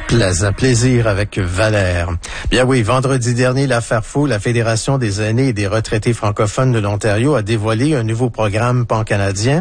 Plaisir avec Valère. Bien oui, vendredi dernier, l'affaire Faux, la Fédération des aînés et des retraités francophones de l'Ontario a dévoilé un nouveau programme pan-canadien,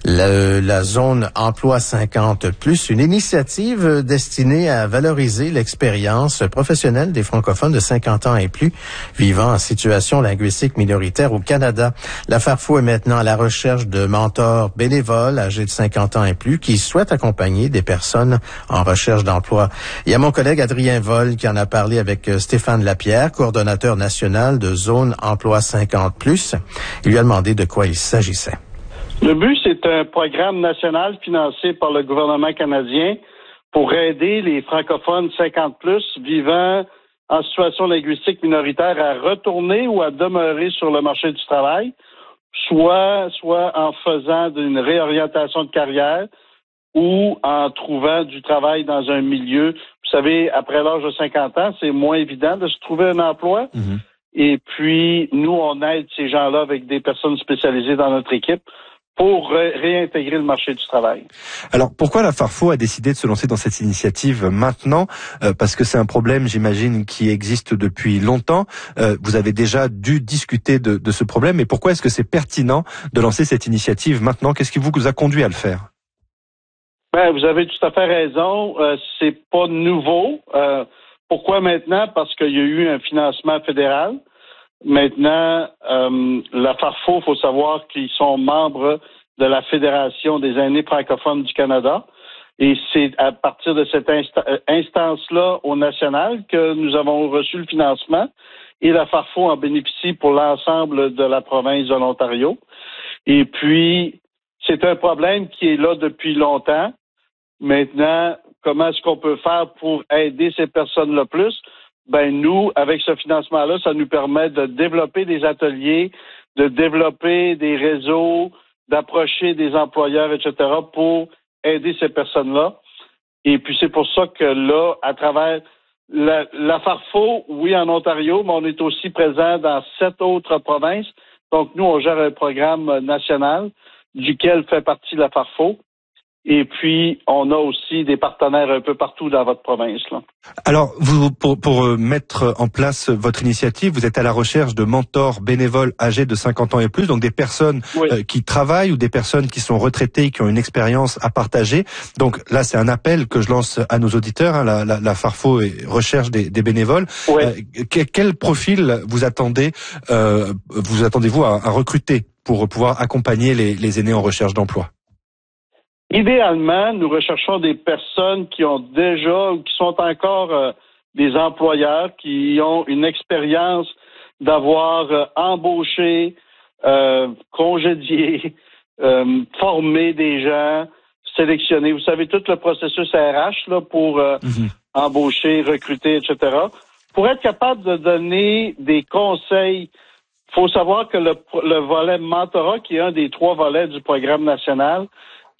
la zone Emploi 50+, une initiative destinée à valoriser l'expérience professionnelle des francophones de 50 ans et plus vivant en situation linguistique minoritaire au Canada. L'affaire Faux est maintenant à la recherche de mentors bénévoles âgés de 50 ans et plus qui souhaitent accompagner des personnes en recherche d'emploi. Il y a mon collègue Adrien Vol qui en a parlé avec Stéphane Lapierre, coordonnateur national de Zone Emploi 50+. Il lui a demandé de quoi il s'agissait. Le but, c'est un programme national financé par le gouvernement canadien pour aider les francophones 50+ vivant en situation linguistique minoritaire à retourner ou à demeurer sur le marché du travail, soit en faisant une réorientation de carrière, ou en trouvant du travail dans un milieu. Vous savez, après l'âge de 50 ans, c'est moins évident de se trouver un emploi. Mm-hmm. Et puis, nous, on aide ces gens-là avec des personnes spécialisées dans notre équipe pour réintégrer le marché du travail. Alors, pourquoi la Farfo a décidé de se lancer dans cette initiative maintenant? Parce que c'est un problème, j'imagine, qui existe depuis longtemps. Vous avez déjà dû discuter de ce problème. Et pourquoi est-ce que c'est pertinent de lancer cette initiative maintenant? Qu'est-ce qui vous a conduit à le faire? Ben, vous avez tout à fait raison. C'est pas nouveau. Pourquoi maintenant? Parce qu'il y a eu un financement fédéral. Maintenant, la Farfo, il faut savoir qu'ils sont membres de la Fédération des aînés francophones du Canada. Et c'est à partir de cette instance-là au national que nous avons reçu le financement. Et la Farfo en bénéficie pour l'ensemble de la province de l'Ontario. Et puis, c'est un problème qui est là depuis longtemps. Maintenant, comment est-ce qu'on peut faire pour aider ces personnes-là plus? Ben, nous, avec ce financement-là, ça nous permet de développer des ateliers, de développer des réseaux, d'approcher des employeurs, etc., pour aider ces personnes-là. Et puis, c'est pour ça que là, à travers la Farfo, oui, en Ontario, mais on est aussi présent dans 7 autres provinces. Donc, nous, on gère un programme national duquel fait partie la Farfo. Et puis, on a aussi des partenaires un peu partout dans votre province, là. Alors, vous, pour mettre en place votre initiative, vous êtes à la recherche de mentors bénévoles âgés de 50 ans et plus, donc des personnes qui travaillent ou des personnes qui sont retraitées, qui ont une expérience à partager. Donc là, c'est un appel que je lance à nos auditeurs. Hein, la Farfo recherche des bénévoles. Quel profil vous attendez-vous à recruter pour pouvoir accompagner les aînés en recherche d'emploi? Idéalement, nous recherchons des personnes qui ont déjà ou qui sont encore des employeurs, qui ont une expérience d'avoir embauché, congédié, formé des gens, sélectionné. Vous savez, tout le processus RH là, pour embaucher, recruter, etc. Pour être capable de donner des conseils, il faut savoir que le volet mentorat, qui est un des 3 volets du programme national,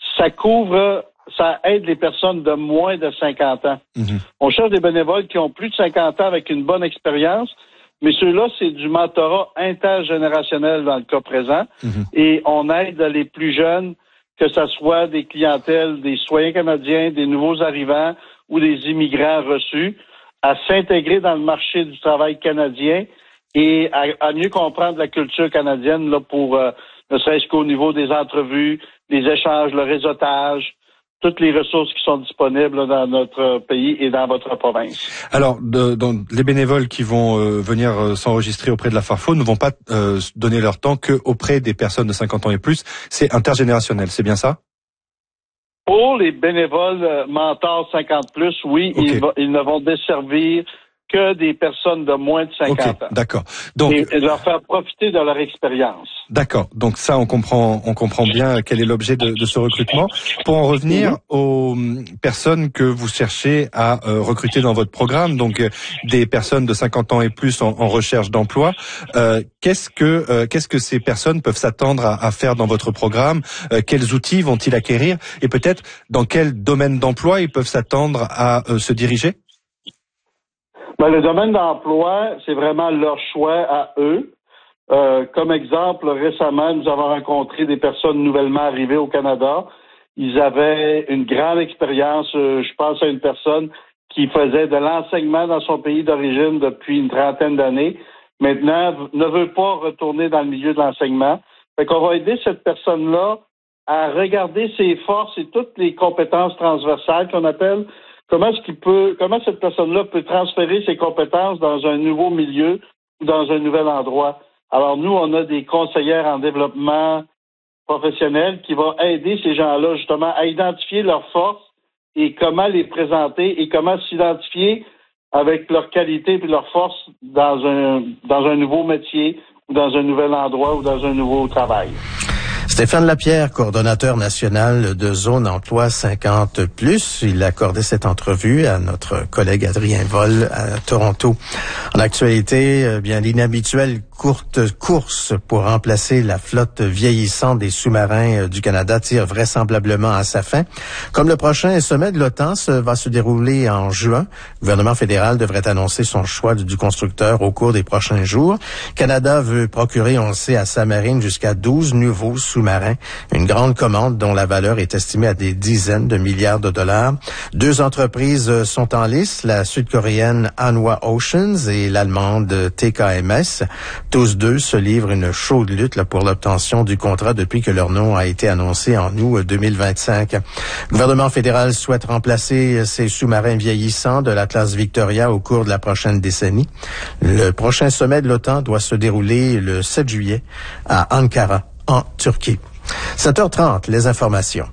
ça aide les personnes de moins de 50 ans. On cherche des bénévoles qui ont plus de 50 ans avec une bonne expérience, mais ceux-là, c'est du mentorat intergénérationnel dans le cas présent. Et on aide les plus jeunes, que ce soit des clientèles, des citoyens canadiens, des nouveaux arrivants ou des immigrants reçus, à s'intégrer dans le marché du travail canadien et à mieux comprendre la culture canadienne là, pour ne serait-ce qu'au niveau des entrevues, des échanges, le réseautage, toutes les ressources qui sont disponibles dans notre pays et dans votre province. Alors, les bénévoles qui vont venir s'enregistrer auprès de la Farfo ne vont pas donner leur temps qu'auprès des personnes de 50 ans et plus. C'est intergénérationnel, c'est bien ça? Pour les bénévoles mentors 50+, oui, ils ne vont desservir que des personnes de moins de 50 ans. D'accord. Donc, et leur faire profiter de leur expérience. D'accord. Donc ça, on comprend bien quel est l'objet de ce recrutement. Pour en revenir aux personnes que vous cherchez à recruter dans votre programme, donc des personnes de 50 ans et plus en recherche d'emploi, qu'est-ce que ces personnes peuvent s'attendre à faire dans votre programme? Quels outils vont-ils acquérir? Et peut-être dans quel domaine d'emploi ils peuvent s'attendre à se diriger? Ben, le domaine d'emploi, c'est vraiment leur choix à eux. Comme exemple, récemment, nous avons rencontré des personnes nouvellement arrivées au Canada. Ils avaient une grande expérience. Je pense à une personne qui faisait de l'enseignement dans son pays d'origine depuis une trentaine d'années, maintenant ne veut pas retourner dans le milieu de l'enseignement. Fait qu'on va aider cette personne-là à regarder ses forces et toutes les compétences transversales qu'on appelle. Comment cette personne-là peut transférer ses compétences dans un nouveau milieu ou dans un nouvel endroit. Alors nous, on a des conseillères en développement professionnel qui vont aider ces gens-là justement à identifier leurs forces et comment les présenter et comment s'identifier avec leurs qualités et leurs forces dans un nouveau métier ou dans un nouvel endroit ou dans un nouveau travail. Stéphane Lapierre, coordonnateur national de Zone Emploi 50+, il accordait cette entrevue à notre collègue Adrien Vol à Toronto. En actualité, bien l'inhabituelle courte course pour remplacer la flotte vieillissante des sous-marins du Canada tire vraisemblablement à sa fin. Comme le prochain sommet de l'OTAN va se dérouler en juin, le gouvernement fédéral devrait annoncer son choix du constructeur au cours des prochains jours. Canada veut procurer, on le sait, à sa marine jusqu'à 12 nouveaux sous-marins, une grande commande dont la valeur est estimée à des dizaines de milliards de dollars. 2 entreprises sont en lice, la sud-coréenne Hanwha Oceans et l'allemande TKMS. Tous deux se livrent une chaude lutte pour l'obtention du contrat depuis que leur nom a été annoncé en août 2025. Le gouvernement fédéral souhaite remplacer ces sous-marins vieillissants de la classe Victoria au cours de la prochaine décennie. Le prochain sommet de l'OTAN doit se dérouler le 7 juillet à Ankara, en Turquie. 7h30, les informations.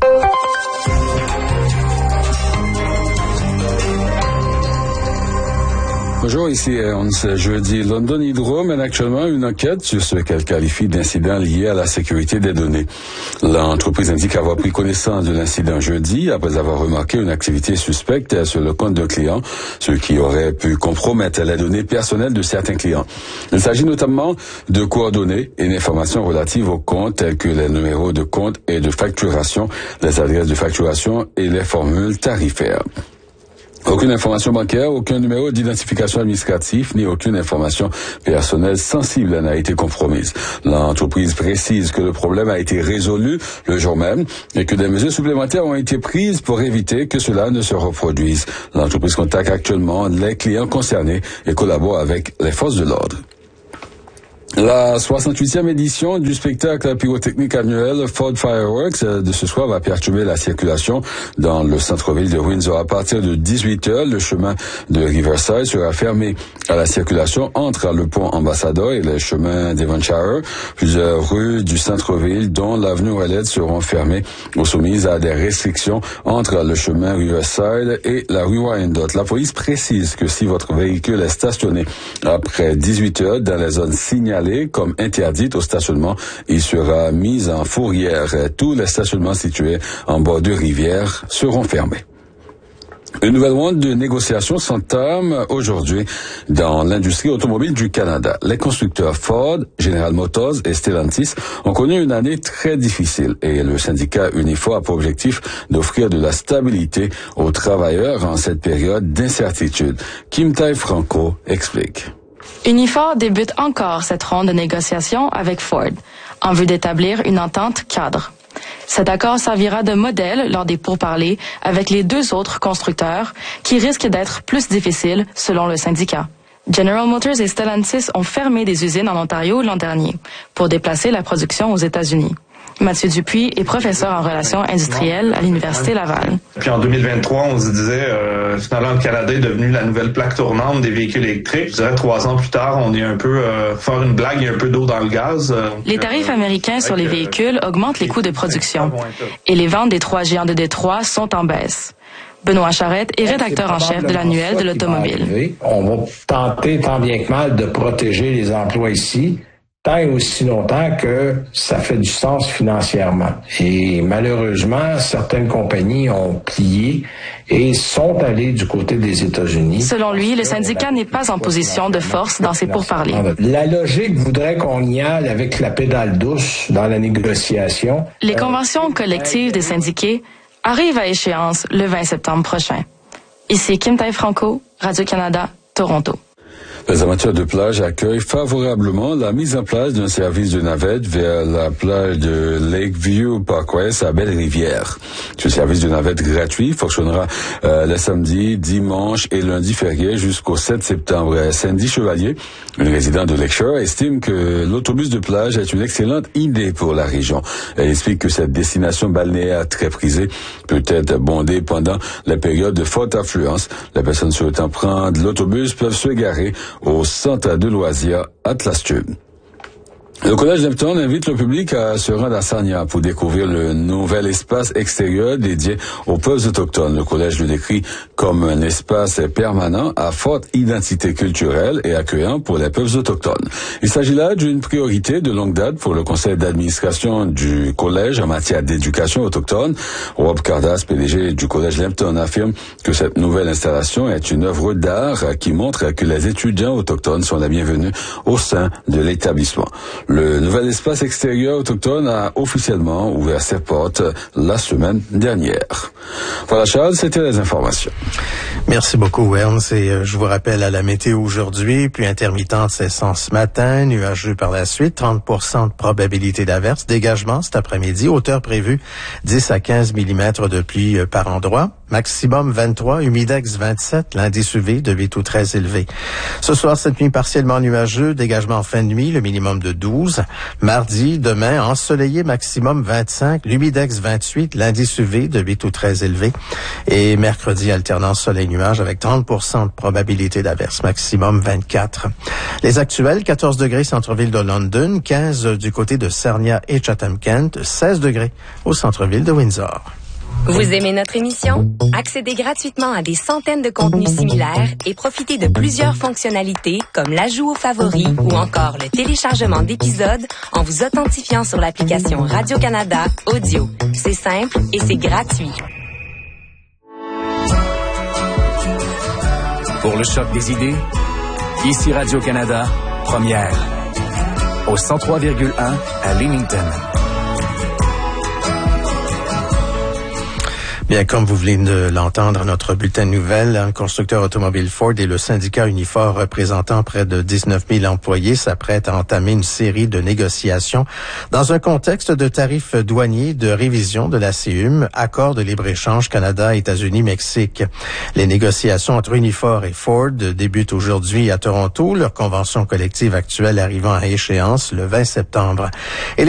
Bonjour, ici ce jeudi. London Hydro mène actuellement une enquête sur ce qu'elle qualifie d'incident lié à la sécurité des données. L'entreprise indique avoir pris connaissance de l'incident jeudi après avoir remarqué une activité suspecte sur le compte d'un client, ce qui aurait pu compromettre les données personnelles de certains clients. Il s'agit notamment de coordonnées et d'informations relatives aux comptes telles que les numéros de compte et de facturation, les adresses de facturation et les formules tarifaires. Aucune information bancaire, aucun numéro d'identification administratif, ni aucune information personnelle sensible n'a été compromise. L'entreprise précise que le problème a été résolu le jour même et que des mesures supplémentaires ont été prises pour éviter que cela ne se reproduise. L'entreprise contacte actuellement les clients concernés et collabore avec les forces de l'ordre. La 68e édition du spectacle pyrotechnique annuel Ford Fireworks de ce soir va perturber la circulation dans le centre-ville de Windsor. À partir de 18h, le chemin de Riverside sera fermé à la circulation entre le pont Ambassador et le chemin Devonshire. Plusieurs rues du centre-ville, dont l'avenue Ouellet, seront fermées ou soumises à des restrictions entre le chemin Riverside et la rue Wyandotte. La police précise que si votre véhicule est stationné après 18h dans les zones signalées comme interdite au stationnement, il sera mis en fourrière. Tous les stationnements situés en bord de rivière seront fermés. Une nouvelle ronde de négociations s'entame aujourd'hui dans l'industrie automobile du Canada. Les constructeurs Ford, General Motors et Stellantis ont connu une année très difficile et le syndicat Unifor a pour objectif d'offrir de la stabilité aux travailleurs en cette période d'incertitude. Kim Tai-Franco explique. Unifor débute encore cette ronde de négociations avec Ford, en vue d'établir une entente cadre. Cet accord servira de modèle lors des pourparlers avec les 2 autres constructeurs qui risquent d'être plus difficiles selon le syndicat. General Motors et Stellantis ont fermé des usines en Ontario l'an dernier pour déplacer la production aux États-Unis. Mathieu Dupuis est professeur en relations industrielles à l'Université Laval. Puis en 2023, on se disait, finalement, le Canada est devenu la nouvelle plaque tournante des véhicules électriques. Je dirais 3 ans plus tard, on est un peu, faire une blague, il y a un peu d'eau dans le gaz. Les tarifs américains sur les véhicules augmentent les coûts de production et les ventes des 3 géants de Détroit sont en baisse. Benoît Charette est rédacteur en chef de l'annuel de l'automobile. On va tenter tant bien que mal de protéger les emplois ici, tant et aussi longtemps que ça fait du sens financièrement. Et malheureusement, certaines compagnies ont plié et sont allées du côté des États-Unis. Selon lui, le syndicat n'est pas en position de force dans ses pourparlers. La logique voudrait qu'on y aille avec la pédale douce dans la négociation. Les conventions collectives des syndiqués arrivent à échéance le 20 septembre prochain. Ici Kim Tai-Franco, Radio-Canada, Toronto. Les amateurs de plage accueillent favorablement la mise en place d'un service de navette vers la plage de Lakeview Parkway à Belle-Rivière. Ce service de navette gratuit fonctionnera les samedis, dimanches et lundis fériés jusqu'au 7 septembre. Cindy Chevalier, une résidente de Lakeshore, estime que l'autobus de plage est une excellente idée pour la région. Elle explique que cette destination balnéaire très prisée peut être bondée pendant les périodes de forte affluence. Les personnes souhaitant prendre l'autobus peuvent se garer au centre de loisirs Atlas Tube. Le Collège Lempton invite le public à se rendre à Sarnia pour découvrir le nouvel espace extérieur dédié aux peuples autochtones. Le collège le décrit comme un espace permanent à forte identité culturelle et accueillant pour les peuples autochtones. Il s'agit là d'une priorité de longue date pour le conseil d'administration du collège en matière d'éducation autochtone. Rob Cardas, PDG du Collège Lempton, affirme que cette nouvelle installation est une œuvre d'art qui montre que les étudiants autochtones sont les bienvenus au sein de l'établissement. Le nouvel espace extérieur autochtone a officiellement ouvert ses portes la semaine dernière. Voilà Charles, c'était les informations. Merci beaucoup Ernst et je vous rappelle à la météo aujourd'hui, pluie intermittente cessant ce matin, nuageux par la suite, 30% de probabilité d'averse, dégagement cet après-midi, hauteur prévue 10 à 15 mm de pluie par endroit, maximum 23, humidex 27, l'indice UV de 8 ou 13 élevé. Ce soir, cette nuit partiellement nuageux, dégagement en fin de nuit, le minimum de 12. Mardi, demain, ensoleillé, maximum 25, l'humidex 28, l'indice UV de 8 ou 13 élevé. Et mercredi, alternance soleil-nuage avec 30% de probabilité d'averse, maximum 24. Les actuels, 14 degrés centre-ville de London, 15 du côté de Sarnia et Chatham-Kent, 16 degrés au centre-ville de Windsor. Vous aimez notre émission? Accédez gratuitement à des centaines de contenus similaires et profitez de plusieurs fonctionnalités comme l'ajout aux favoris ou encore le téléchargement d'épisodes en vous authentifiant sur l'application Radio-Canada Audio. C'est simple et c'est gratuit. Pour le choc des idées, ici Radio-Canada, première. Au 103,1 à Leamington. Bien, comme vous venez de l'entendre, notre bulletin de nouvelles, le constructeur automobile Ford et le syndicat Unifor représentant près de 19 000 employés s'apprêtent à entamer une série de négociations dans un contexte de tarifs douaniers, de révision de la CUM, accord de libre-échange Canada, États-Unis, Mexique. Les négociations entre Unifor et Ford débutent aujourd'hui à Toronto, leur convention collective actuelle arrivant à échéance le 20 septembre. Et